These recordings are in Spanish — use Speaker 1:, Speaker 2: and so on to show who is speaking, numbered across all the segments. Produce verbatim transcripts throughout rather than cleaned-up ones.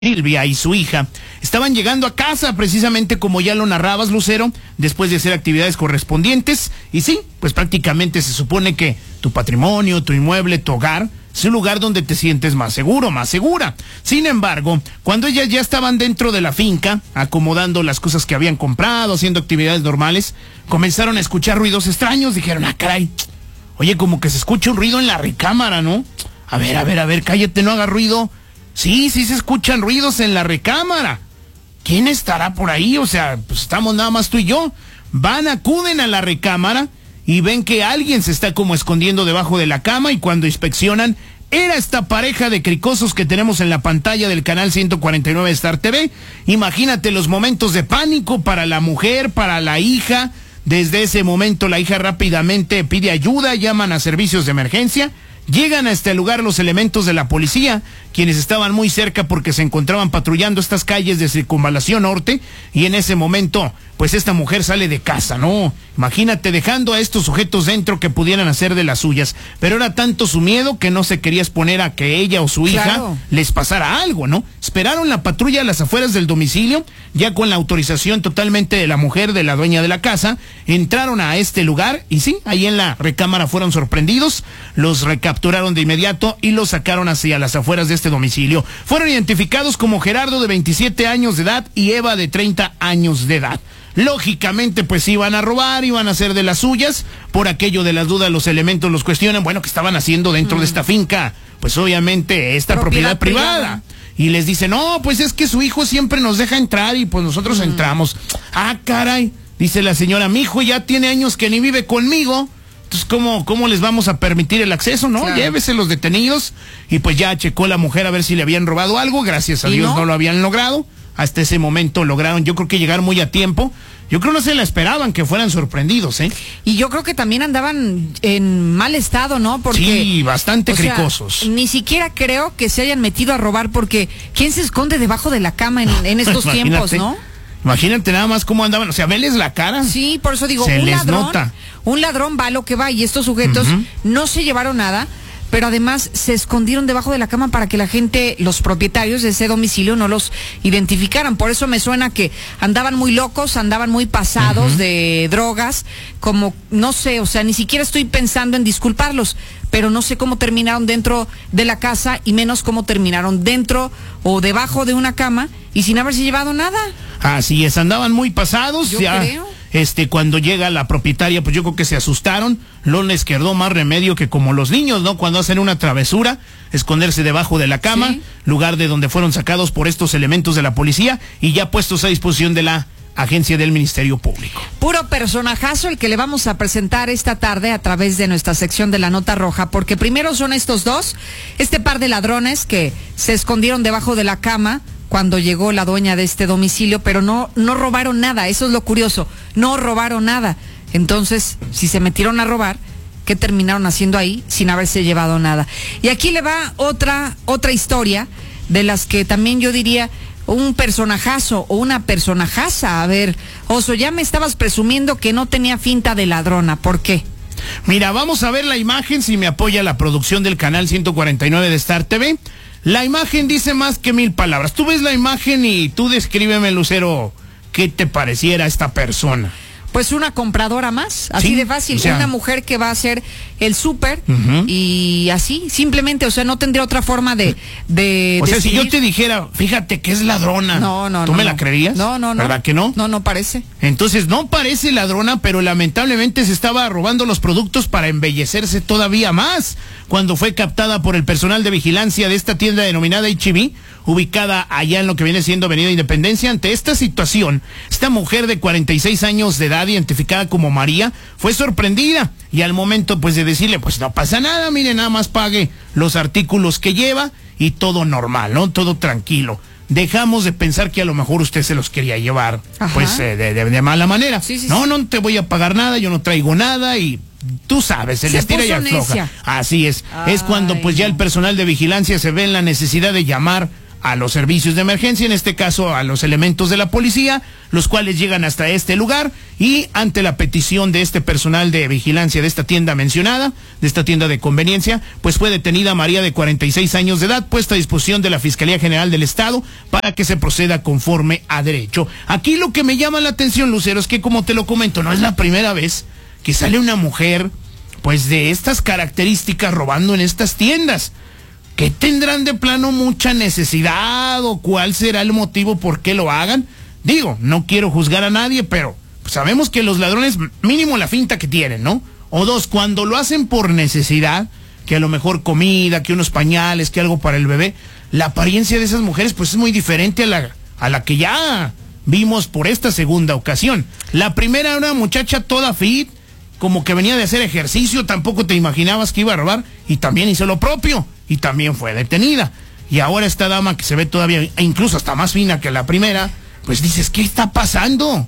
Speaker 1: Silvia y su hija estaban llegando a casa, precisamente como ya lo narrabas, Lucero, después de hacer actividades correspondientes. Y sí, pues prácticamente se supone que tu patrimonio, tu inmueble, tu hogar es un lugar donde te sientes más seguro, más segura. Sin embargo, cuando ellas ya estaban dentro de la finca, acomodando las cosas que habían comprado, haciendo actividades normales, comenzaron a escuchar ruidos extraños. Dijeron, ah, caray, oye, como que se escucha un ruido en la recámara, ¿no? A ver, a ver, a ver, cállate, no haga ruido. Sí, sí se escuchan ruidos en la recámara. ¿Quién estará por ahí? O sea, pues estamos nada más tú y yo. Van, acuden a la recámara y ven que alguien se está como escondiendo debajo de la cama, y cuando inspeccionan, era esta pareja de cricosos que tenemos en la pantalla del canal ciento cuarenta y nueve Star T V. Imagínate los momentos de pánico para la mujer, para la hija. Desde ese momento la hija rápidamente pide ayuda, llaman a servicios de emergencia. Llegan a este lugar los elementos de la policía, quienes estaban muy cerca porque se encontraban patrullando estas calles de Circunvalación Norte, y en ese momento, pues esta mujer sale de casa, ¿no? Imagínate, dejando a estos sujetos dentro que pudieran hacer de las suyas, pero era tanto su miedo que no se quería exponer a que ella o su hija claro. les pasara algo, ¿no? Esperaron la patrulla a las afueras del domicilio, ya con la autorización totalmente de la mujer, de la dueña de la casa, entraron a este lugar, y sí, ahí en la recámara fueron sorprendidos, los recapturaron de inmediato y los sacaron hacia las afueras de este domicilio. Fueron identificados como Gerardo, de veintisiete años de edad, y Eva, de treinta años de edad. Lógicamente, pues iban a robar, iban a hacer de las suyas. Por aquello de las dudas, los elementos los cuestionan, bueno, ¿qué estaban haciendo dentro mm. de esta finca? Pues obviamente esta propiedad, propiedad privada. privada. Y les dice, no, pues es que su hijo siempre nos deja entrar y pues nosotros mm. entramos. Ah, caray, dice la señora, mi hijo ya tiene años que ni vive conmigo. Entonces, ¿cómo, cómo les vamos a permitir el acceso, no? Claro. Llévese los detenidos. Y pues ya checó la mujer a ver si le habían robado algo. Gracias a Dios no? no lo habían logrado. Hasta ese momento lograron, yo creo que llegar muy a tiempo. Yo creo que no se la esperaban que fueran sorprendidos, ¿eh?
Speaker 2: Y yo creo que también andaban en mal estado, ¿no? Porque,
Speaker 1: sí, bastante cricosos.
Speaker 2: Sea, ni siquiera creo que se hayan metido a robar, porque ¿quién se esconde debajo de la cama en, en estos tiempos, no?
Speaker 1: Imagínate nada más cómo andaban, o sea, veles la cara.
Speaker 2: Sí, por eso digo,
Speaker 1: se
Speaker 2: un
Speaker 1: les
Speaker 2: ladrón,
Speaker 1: nota.
Speaker 2: un ladrón va a lo que va, y estos sujetos uh-huh. no se llevaron nada, pero además se escondieron debajo de la cama para que la gente, los propietarios de ese domicilio, no los identificaran. Por eso me suena que andaban muy locos, andaban muy pasados uh-huh. de drogas, como, no sé, o sea, ni siquiera estoy pensando en disculparlos, pero no sé cómo terminaron dentro de la casa, y menos cómo terminaron dentro o debajo de una cama y sin haberse llevado nada.
Speaker 1: Así es, andaban muy pasados.
Speaker 2: Yo
Speaker 1: ya,
Speaker 2: creo.
Speaker 1: Este, cuando llega la propietaria, pues yo creo que se asustaron. No les quedó más remedio que, como los niños, ¿no? Cuando hacen una travesura, esconderse debajo de la cama, sí. lugar de donde fueron sacados por estos elementos de la policía y ya puestos a disposición de la agencia del Ministerio Público.
Speaker 2: Puro personajazo el que le vamos a presentar esta tarde a través de nuestra sección de la Nota Roja, porque primero son estos dos, este par de ladrones que se escondieron debajo de la cama cuando llegó la dueña de este domicilio, pero no, no robaron nada. Eso es lo curioso, no robaron nada. Entonces, si se metieron a robar, ¿qué terminaron haciendo ahí sin haberse llevado nada? Y aquí le va otra, otra historia, de las que también yo diría un personajazo o una personajaza. A ver, Oso, ya me estabas presumiendo que no tenía finta de ladrona, ¿por qué?
Speaker 1: Mira, vamos a ver la imagen, si me apoya la producción del canal ciento cuarenta y nueve de Star T V. La imagen dice más que mil palabras. Tú ves la imagen y tú descríbeme, Lucero, ¿qué te pareciera esta persona?
Speaker 2: Pues una compradora más, así ¿Sí? de fácil, o sea, una mujer que va a hacer el súper uh-huh. y así, simplemente, o sea, no tendría otra forma de... de
Speaker 1: o sea,
Speaker 2: decidir.
Speaker 1: Si yo te dijera, fíjate que es ladrona,
Speaker 2: no, no,
Speaker 1: ¿tú
Speaker 2: no,
Speaker 1: me
Speaker 2: no.
Speaker 1: la creerías?
Speaker 2: No, no, no.
Speaker 1: ¿Verdad que no?
Speaker 2: No, no parece.
Speaker 1: Entonces, no parece ladrona, pero lamentablemente se estaba robando los productos para embellecerse todavía más, cuando fue captada por el personal de vigilancia de esta tienda denominada H E B, ubicada allá en lo que viene siendo Avenida Independencia. Ante esta situación, esta mujer de cuarenta y seis años de edad, identificada como María, fue sorprendida, y al momento pues de decirle, pues no pasa nada, mire, nada más pague los artículos que lleva y todo normal, ¿no? Todo tranquilo. Dejamos de pensar que a lo mejor usted se los quería llevar, Ajá. pues eh, de, de, de mala manera.
Speaker 2: Sí, sí,
Speaker 1: no,
Speaker 2: sí.
Speaker 1: no te voy a pagar nada, yo no traigo nada, y tú sabes, se, se les tira y afloja. Así es. Ay. Es cuando pues ya el personal de vigilancia se ve en la necesidad de llamar a los servicios de emergencia, en este caso a los elementos de la policía, los cuales llegan hasta este lugar y ante la petición de este personal de vigilancia de esta tienda mencionada, de esta tienda de conveniencia, pues fue detenida María de cuarenta y seis años de edad, puesta a disposición de la Fiscalía General del Estado para que se proceda conforme a derecho. Aquí lo que me llama la atención, Lucero, es que como te lo comento, no es la primera vez que sale una mujer pues de estas características robando en estas tiendas. ¿Qué tendrán de plano mucha necesidad o cuál será el motivo por qué lo hagan? Digo, no quiero juzgar a nadie, pero pues sabemos que los ladrones, mínimo la finta que tienen, ¿no? O dos, cuando lo hacen por necesidad, que a lo mejor comida, que unos pañales, que algo para el bebé, la apariencia de esas mujeres pues es muy diferente a la, a la que ya vimos por esta segunda ocasión. La primera era una muchacha toda fit, como que venía de hacer ejercicio, tampoco te imaginabas que iba a robar, y también hizo lo propio, y también fue detenida. Y ahora esta dama que se ve todavía, incluso hasta más fina que la primera, pues dices, ¿qué está pasando?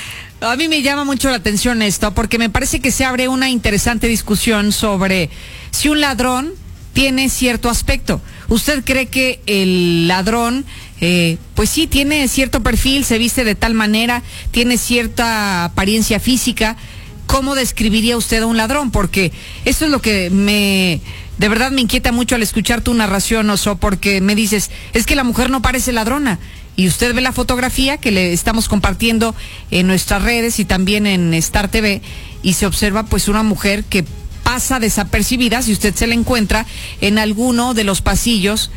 Speaker 2: A mí me llama mucho la atención esto, porque me parece que se abre una interesante discusión sobre si un ladrón tiene cierto aspecto. ¿Usted cree que el ladrón, eh, pues sí, tiene cierto perfil, se viste de tal manera, tiene cierta apariencia física? ¿Cómo describiría usted a un ladrón? Porque esto es lo que me, de verdad me inquieta mucho al escuchar tu narración, Oso, porque me dices, es que la mujer no parece ladrona. Y usted ve la fotografía que le estamos compartiendo en nuestras redes y también en Star T V, y se observa pues una mujer que pasa desapercibida si usted se la encuentra en alguno de los pasillos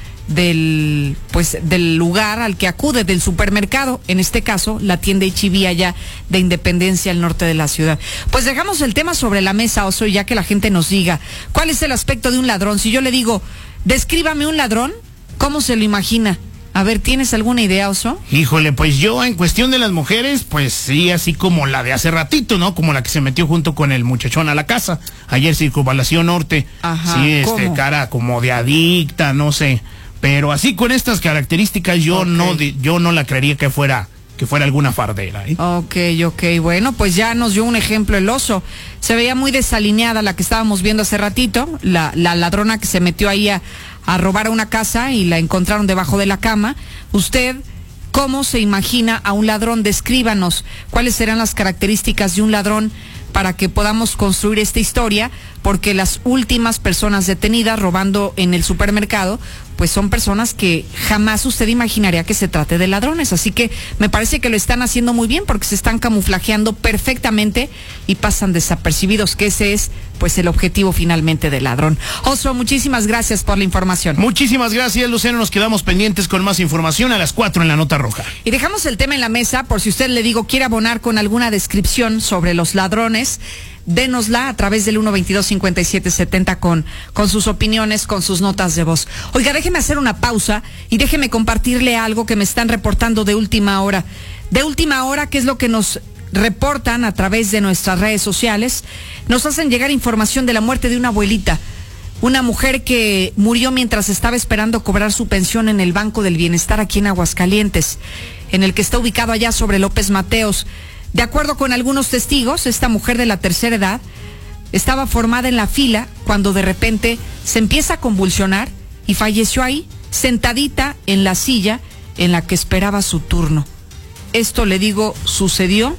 Speaker 2: del pues del lugar al que acude, del supermercado, en este caso la tienda H E B allá de Independencia al norte de la ciudad. Pues dejamos el tema sobre la mesa, Oso, ya que la gente nos diga cuál es el aspecto de un ladrón. Si yo le digo, descríbame un ladrón, ¿cómo se lo imagina? A ver, ¿tienes alguna idea, Oso?
Speaker 1: Híjole, pues yo en cuestión de las mujeres, pues sí, así como la de hace ratito, ¿no? Como la que se metió junto con el muchachón a la casa, ayer Circunvalación Norte.
Speaker 2: Ajá,
Speaker 1: sí, este,
Speaker 2: ¿cómo?
Speaker 1: cara como de adicta, no sé. Pero así con estas características yo
Speaker 2: Okay.
Speaker 1: no yo no la creería que fuera que fuera alguna fardera, ¿eh?
Speaker 2: Ok, ok, bueno, pues ya nos dio un ejemplo el Oso. Se veía muy desalineada la que estábamos viendo hace ratito, la, la ladrona que se metió ahí a, a robar a una casa y la encontraron debajo de la cama. Usted, ¿cómo se imagina a un ladrón? Descríbanos cuáles serán las características de un ladrón para que podamos construir esta historia, porque las últimas personas detenidas robando en el supermercado pues son personas que jamás usted imaginaría que se trate de ladrones. Así que me parece que lo están haciendo muy bien, porque se están camuflajeando perfectamente y pasan desapercibidos, que ese es pues el objetivo finalmente del ladrón. Oso, muchísimas gracias por la información.
Speaker 1: Muchísimas gracias, Lucero. Nos quedamos pendientes con más información a las cuatro en la Nota Roja.
Speaker 2: Y dejamos el tema en la mesa por si usted, le digo, quiere abonar con alguna descripción sobre los ladrones. Dénosla a través del uno veintidós cincuenta y siete setenta con, con sus opiniones, con sus notas de voz. Oiga, déjeme hacer una pausa y déjeme compartirle algo que me están reportando de última hora. De última hora, ¿qué es lo que nos reportan a través de nuestras redes sociales? Nos hacen llegar información de la muerte de una abuelita. Una mujer que murió mientras estaba esperando cobrar su pensión en el Banco del Bienestar aquí en Aguascalientes, en el que está ubicado allá sobre López Mateos. De acuerdo con algunos testigos, esta mujer de la tercera edad estaba formada en la fila cuando de repente se empieza a convulsionar y falleció ahí, sentadita en la silla en la que esperaba su turno. Esto, le digo, sucedió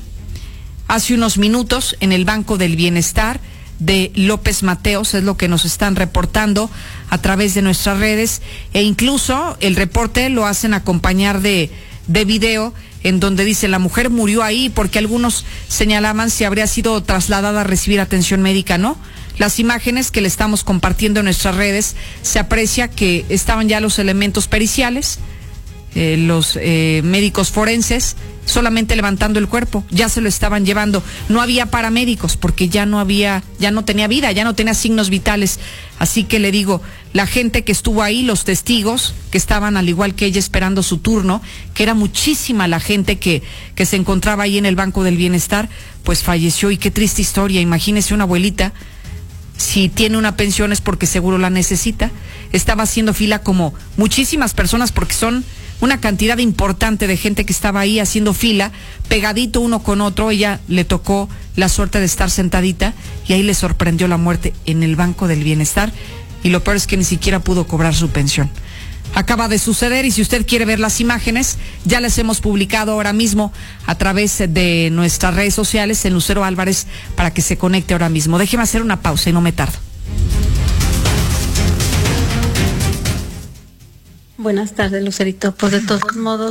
Speaker 2: hace unos minutos en el Banco del Bienestar de López Mateos, es lo que nos están reportando a través de nuestras redes, e incluso el reporte lo hacen acompañar de, de video en donde dice la mujer murió ahí, porque algunos señalaban si habría sido trasladada a recibir atención médica. No, las imágenes que le estamos compartiendo en nuestras redes, se aprecia que estaban ya los elementos periciales, eh, los eh, médicos forenses, solamente levantando el cuerpo, ya se lo estaban llevando. No había paramédicos porque ya no había, ya no tenía vida, ya no tenía signos vitales. Así que le digo, la gente que estuvo ahí, los testigos que estaban al igual que ella esperando su turno, que era muchísima la gente que, que se encontraba ahí en el Banco del Bienestar, pues falleció. Y qué triste historia. Imagínese una abuelita, si tiene una pensión es porque seguro la necesita. Estaba haciendo fila como muchísimas personas, porque son una cantidad importante de gente que estaba ahí haciendo fila, pegadito uno con otro. Ella le tocó la suerte de estar sentadita y ahí le sorprendió la muerte en el Banco del Bienestar, y lo peor es que ni siquiera pudo cobrar su pensión. acaba de suceder, y si usted quiere ver las imágenes, ya las hemos publicado ahora mismo a través de nuestras redes sociales en Lucero Álvarez para que se conecte ahora mismo. Déjeme hacer una pausa y no me tardo.
Speaker 3: Buenas tardes, Lucerito. Pues de todos modos